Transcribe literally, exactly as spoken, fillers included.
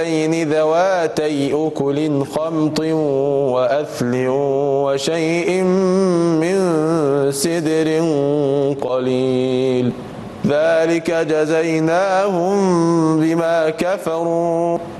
ذواتي أكل خمط وأثل وشيء من سدر قليل ذلك جزيناهم بما كفروا